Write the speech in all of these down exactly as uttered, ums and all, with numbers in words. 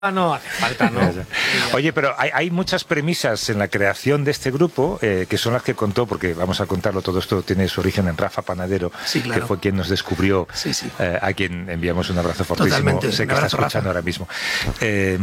No hace falta, ¿no? Oye, pero hay, hay muchas premisas en la creación de este grupo eh, que son las que contó, porque vamos a contarlo, todo esto tiene su origen en Rafa Panadero, sí, claro. que fue quien nos descubrió, sí, sí. Eh, a quien enviamos un abrazo fortísimo. Totalmente. Sé que está escuchando Rafa. Ahora mismo. Eh,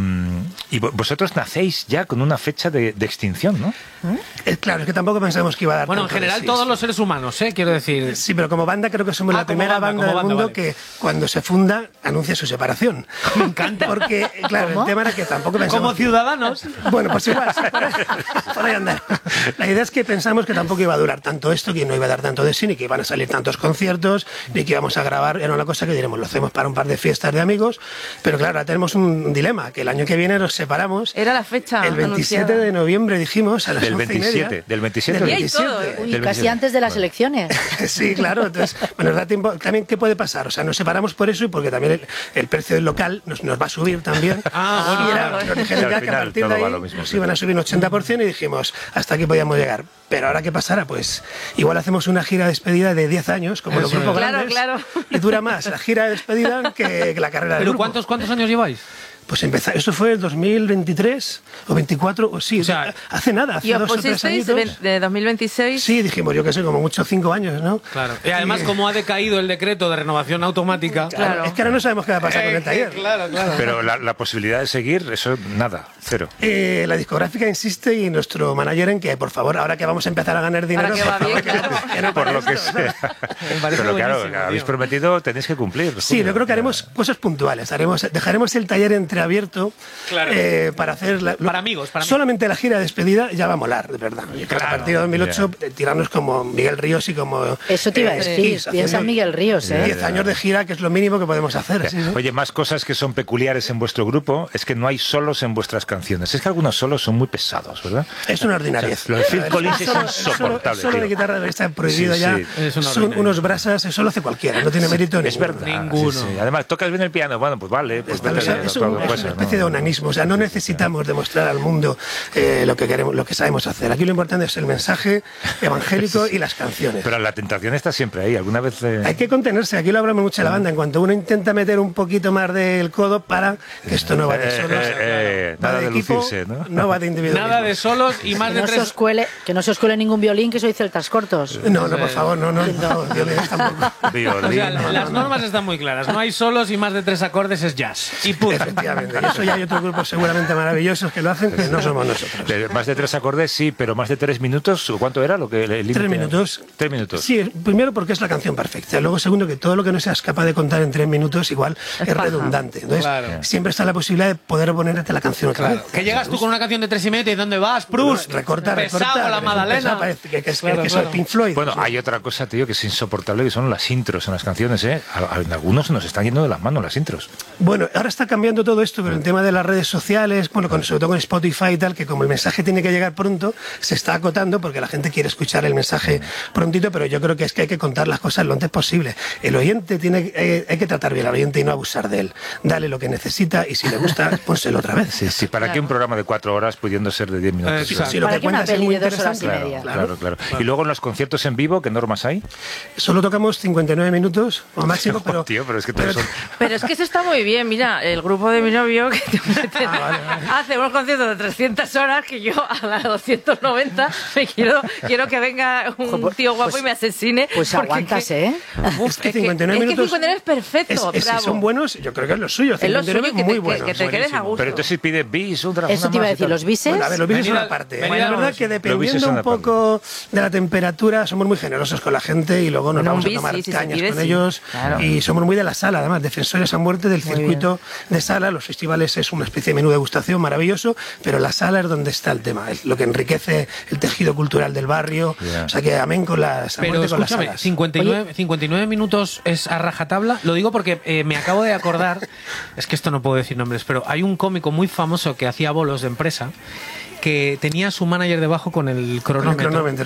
y vosotros nacéis ya con una fecha de, de extinción, ¿no? ¿Eh? Claro, es que tampoco pensamos que iba a dar. Bueno, en general todos sí. los seres humanos, ¿eh? Quiero decir. Sí, pero como banda creo que somos ah, la primera banda, banda del banda, mundo vale. que cuando se funda anuncia su separación. Me encanta. Porque, claro, ¿cómo? El tema era que tampoco pensamos. Como ciudadanos. Bueno, pues igual, sí, por, ahí, por ahí andar. La idea es que pensamos que tampoco iba a durar tanto esto, que no iba a dar tanto de sí, ni que iban a salir tantos conciertos, ni que íbamos a grabar. Era una cosa que diremos, lo hacemos para un par de fiestas de amigos, pero claro, ahora tenemos un dilema, que el año que viene nos separamos. Era la fecha El veintisiete anunciada. De noviembre dijimos, a las del once veintisiete, y media. Del veintisiete. Del veintisiete. Uy, del casi veintisiete. Antes de las bueno. elecciones. Sí, claro, entonces, bueno, nos da tiempo. También, ¿qué puede pasar? O sea, nos separamos por eso y porque también el, el precio del local nos, nos va a subir también. Ah, bueno. Y era, nos dijeron ya que a partir de ahí nos iban a subir un ochenta por ciento y dijimos, hasta aquí podíamos llegar. Pero ahora, ¿qué pasará? Pues igual hacemos una gira de despedida de diez años, como los grupos claro, grandes, claro. y dura más la gira de despedida que, que la carrera del ¿Pero grupo. cuántos, cuántos años lleváis? Pues empezar, eso fue el dos mil veintitrés o veinticuatro, o sí, o sea, hace nada, hace ¿y os dos o tres añitos. De dos mil veintiséis? Sí, dijimos, yo qué sé, como mucho cinco años, ¿no? Claro. Y además, y, como ha decaído el decreto de renovación automática. Claro, claro. Es que ahora no sabemos qué va a pasar eh, con el taller. Claro, claro. Pero la, la posibilidad de seguir, eso nada, cero. Eh, la discográfica insiste y nuestro manager en que, por favor, ahora que vamos a empezar a ganar dinero, que va bien, claro. que, que no por lo que esto, sea. Pero claro, habéis prometido, tenéis que cumplir. Sí, yo creo que haremos cosas puntuales. Haremos, dejaremos el taller entreabierto. Claro. Eh, para hacer la, para amigos, para solamente amigos. La gira de despedida ya va a molar, de verdad. Y claro, a partir de dos mil ocho yeah. tirarnos como Miguel Ríos y como eso te iba a decir, eh, piensa en Miguel Ríos, ¿eh? diez años de gira, que es lo mínimo que podemos hacer. ¿Sí? Oye, más cosas que son peculiares en vuestro grupo es que no hay solos en vuestras canciones. Es que algunos solos son muy pesados, ¿verdad? Es una ordinariez. O sea, lo de Phil Collins es insoportable. Solo, solo de guitarra está prohibido sí, ya. Sí. Es son unos brasas, eso lo hace cualquiera, no tiene sí, mérito es ninguno. verdad. Ninguno. Sí, sí. Además, tocas bien el piano, bueno, pues vale. Pues Está, o sea, es, un, es una especie ¿no? de onanismo, o sea, no necesitamos demostrar al mundo eh, lo que queremos, lo que sabemos hacer. Aquí lo importante es el mensaje evangélico y las canciones. Pero la tentación está siempre ahí. ¿Alguna vez eh... hay que contenerse? Aquí lo hablamos mucho en la banda. En cuanto uno intenta meter un poquito más del codo para que esto no va de solos, eh, eh, va nada de, de equipo, lucirse, ¿no? No va de individualismo. Nada de solos y más que de no tres. Se escuele, que no se os cuele ningún violín, que soy celtas cortos. No, no, por favor, no, no, no, violines tampoco. Violín, o sea, no, las no, normas no. están muy claras. No hay solos y más de tres acordes es jazz. Y punto. Efectivamente. Y eso ya hay otros grupos seguramente maravillosos que lo hacen, que no somos nosotros. De, más de tres acordes, sí, pero más de tres minutos, ¿cuánto era lo que el límite? Tres minutos. Tres minutos. Sí, primero porque es la canción perfecta. Luego, segundo, que todo lo que no seas capaz de contar en tres minutos igual es, es redundante. Entonces, claro. siempre está la posibilidad de poder ponerte la canción otra claro. vez. Que llegas tú con una canción de tres y medio y ¿dónde vas? Proust. Recorta, pesado recorta. La Madalena. Parece que, que es, claro, que claro. es Pink Floyd. Bueno, sí. hay otra cosa, tío, que es insoportable, que son las intros en las canciones, ¿eh? A, a, en algunos nos están yendo de las manos las intros. Bueno, ahora está cambiando todo esto, pero el tema de las redes sociales, bueno, con, sobre todo con Spotify y tal, que como el mensaje tiene que llegar pronto, se está acotando porque la gente quiere escuchar el mensaje prontito, pero yo creo que es que hay que contar las cosas lo antes posible. El oyente tiene, eh, hay que tratar bien al oyente y no abusar de él. Dale lo que necesita y si le gusta, pónselo otra vez. Sí, sí, ¿para claro. qué un programa de cuatro horas pudiendo ser de diez minutos? Eh, si, si lo que cuentas es muy interesante. Claro, claro, claro, claro. Y luego en los conciertos en vivo, ¿qué normas hay? Solo tocamos cincuenta y nueve minutos o máximo, pero... Tío, pero es que pero, son... pero es que eso está muy bien. Mira, el grupo de mi novio que te meten, ah, vale, vale. hace unos conciertos de trescientas horas que yo a las doscientas noventa me quiero, quiero que venga un tío guapo pues, y me asesine. Pues aguantas, que, ¿eh? Uf, es que cincuenta y nueve es minutos... Es que cincuenta y nueve es perfecto, es, es, bravo. Si son buenos, yo creo que es lo suyo. cincuenta y nueve es lo suyo, muy que te, buenos. Que, que te quedes a gusto. Pero entonces si pide bis, otra Eso te iba a decir, los bises... Bueno, a ver, los bises son venida, una parte. Venida, bueno, la verdad que dependiendo un poco de la temperatura, somos muy generosos con la gente y luego nos bueno, vamos bis, a tomar sí, cañas sí, con sí. ellos. Claro. Y somos muy de la sala, además, defensores a muerte del muy circuito bien. de sala. Los festivales es una especie de menú de degustación maravilloso, pero la sala es donde está el tema, es lo que enriquece el tejido cultural del barrio. Yeah. O sea que amén con las Pero escúchame, con las cincuenta y nueve, cincuenta y nueve minutos es a rajatabla. Lo digo porque eh, me acabo de acordar, es que esto no puedo decir nombres, pero hay un cómico muy famoso que hacía bolos de empresa que tenía a su manager debajo con el cronómetro, con el cronómetro.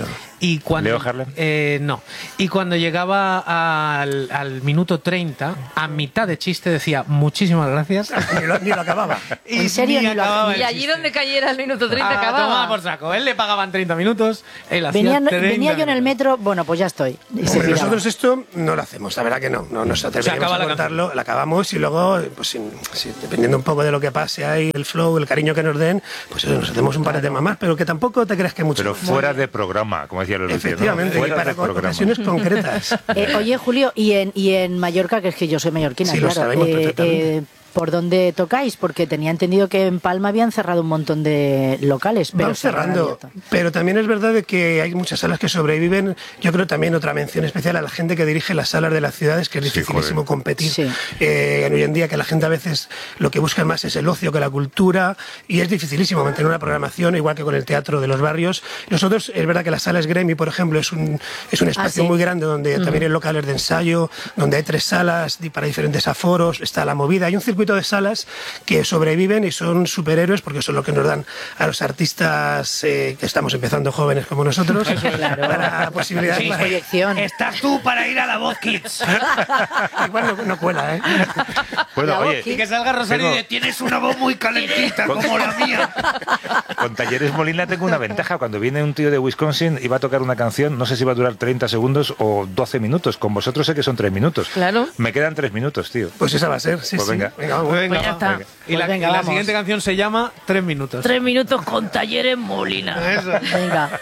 Y cuando, ¿Leo Harlem? Eh, no. Y cuando llegaba al, al minuto treinta, a mitad de chiste decía muchísimas gracias. Ni lo, ni lo acababa. Y ¿En serio? ni Ni lo- acababa el Y allí chiste. donde cayera el minuto treinta Ah, acababa. tomaba por saco. Él le pagaban treinta minutos, él hacía Venía, treinta venía yo en el minutos. metro, bueno, pues ya estoy. Y se Hombre, piraba. nosotros esto no lo hacemos, la verdad que no. No nos atreveríamos acaba a la contarlo, la acabamos y luego, pues sin- sin- dependiendo un poco de lo que pase ahí, el flow, el cariño que nos den, pues eso, nos hacemos un par de temas más, pero que tampoco te creas que mucho. Pero fuera de programa, como decía Lolo. Efectivamente, y fuera para de programa. ocasiones concretas. Eh, oye, Julio, y en, y en Mallorca, que es que yo soy mallorquina, Sí, lo claro. sabemos perfectamente. ¿Por dónde tocáis? Porque tenía entendido que en Palma habían cerrado un montón de locales. Pero Van se han cerrando, abierto. pero también es verdad de que hay muchas salas que sobreviven. Yo creo también otra mención especial a la gente que dirige las salas de las ciudades, que es Sí, dificilísimo joder. competir. Sí. Eh, hoy en día que la gente a veces lo que busca más es el ocio que la cultura y es dificilísimo mantener una programación igual que con el teatro de los barrios. Nosotros, es verdad que la sala Gremi, por ejemplo, es un, es un espacio sí. muy grande donde también hay locales de ensayo, donde hay tres salas di- para diferentes aforos, está la movida. Hay un circuito de salas que sobreviven y son superhéroes porque son lo que nos dan a los artistas eh, que estamos empezando jóvenes como nosotros Claro. para posibilidades Sí, para- proyección. Estás tú para ir a la Voz Kids. igual no, no cuela, ¿eh? Bueno, La oye, voz Y que salga Rosario Tengo- y de, tienes una voz muy calentita Con- como la mía. con Talleres Molina tengo una ventaja. Cuando viene un tío de Wisconsin y va a tocar una canción, no sé si va a durar treinta segundos o doce minutos. Con vosotros sé que son tres minutos. Claro. Me quedan tres minutos, tío. Pues esa va a ser, sí, Pues sí. venga. vamos. Venga, Pues ya va. está. Venga. Y Pues la, venga, y la vamos. siguiente canción se llama Tres minutos. Tres minutos con Talleres Molina. Eso. Venga.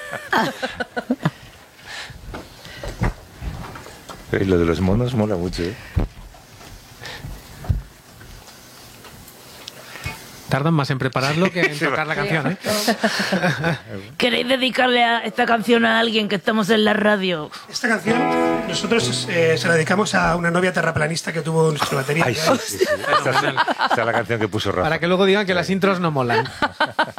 Eh, Lo de los monos mola mucho, ¿eh? Tardan más en prepararlo que en tocar la canción, ¿eh? ¿Queréis dedicarle a esta canción a alguien que estamos en la radio? Esta canción nosotros eh, se la dedicamos a una novia terraplanista que tuvo nuestra batería. Ay, sí, sí, sí. Esta, es, esta es la canción que puso Rafa. Para que luego digan que las intros no molan.